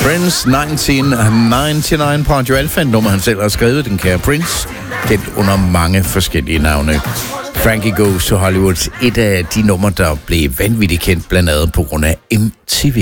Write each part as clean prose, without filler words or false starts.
Prince 1999 på Radio Alfa, nummer han selv har skrevet, den kære Prince, kendt under mange forskellige navne. Frankie Goes to Hollywood, et af de numre, der blev vanvittigt kendt, blandt andet på grund af MTV.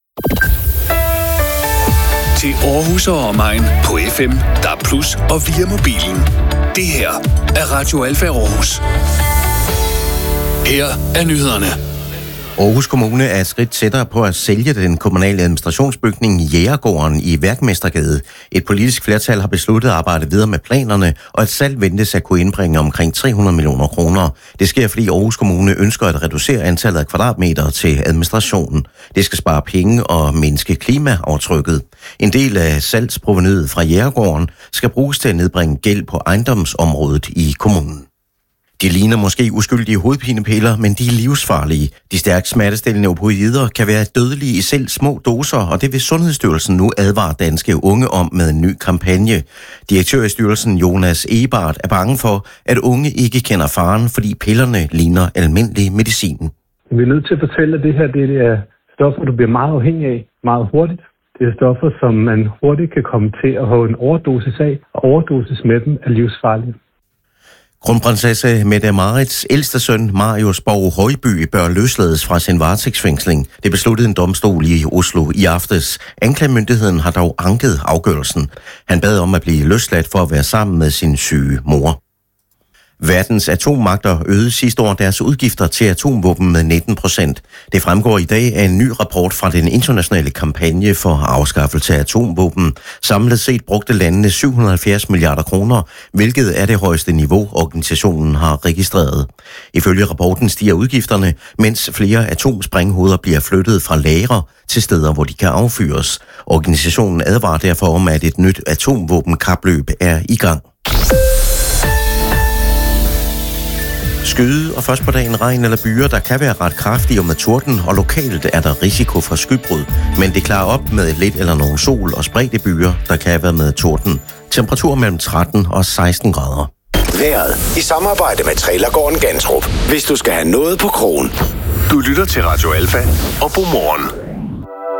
Til Aarhus og omegn på FM, DAB+ og via mobilen. Det her er Radio Alfa Aarhus. Her er nyhederne. Aarhus Kommune er et skridt tættere på at sælge den kommunale administrationsbygning Jægergården i Værkmestergade. Et politisk flertal har besluttet at arbejde videre med planerne, og et salg ventes at kunne indbringe omkring 300 millioner kroner. Det sker, fordi Aarhus Kommune ønsker at reducere antallet af kvadratmeter til administrationen. Det skal spare penge og mindske klimaaftrykket. En del af salgsprovenuet fra Jægergården skal bruges til at nedbringe gæld på ejendomsområdet i kommunen. De ligner måske uskyldige hovedpinepiller, men de er livsfarlige. De stærkt smertestillende opioider kan være dødelige i selv små doser, og det vil Sundhedsstyrelsen nu advare danske unge om med en ny kampagne. Direktør i styrelsen Jonas Ebert er bange for, at unge ikke kender faren, fordi pillerne ligner almindelig medicin. Vi er nødt til at fortælle, at det her det er stoffer, du bliver meget afhængig af meget hurtigt. Det er stoffer, som man hurtigt kan komme til at have en overdosis af, og overdosis med dem er livsfarlige. Kronprinsesse Mette-Marits ældste søn, Marius Borg Højby, bør løslades fra sin varetægtsfængsling. Det besluttede en domstol i Oslo i aftes. Anklagemyndigheden har dog anket afgørelsen. Han bad om at blive løsladt for at være sammen med sin syge mor. Verdens atommagter øgede sidste år deres udgifter til atomvåben med 19%. Det fremgår i dag af en ny rapport fra den internationale kampagne for afskaffelse af atomvåben. Samlet set brugte landene 770 milliarder kroner, hvilket er det højeste niveau, organisationen har registreret. Ifølge rapporten stiger udgifterne, mens flere atomsprænghoveder bliver flyttet fra lagre til steder, hvor de kan affyres. Organisationen advarer derfor om, at et nyt atomvåbenkapløb er i gang. Skyde og først på dagen regn eller byer, der kan være ret kraftige og med torden, og lokalt er der risiko for skybrud. Men det klarer op med lidt eller nogen sol og spredte byer, der kan være med torden. Temperatur mellem 13 og 16 grader. Vejret i samarbejde med Trailergården Gantrup. Hvis du skal have noget på krogen. Du lytter til Radio Alfa og Godmorgen.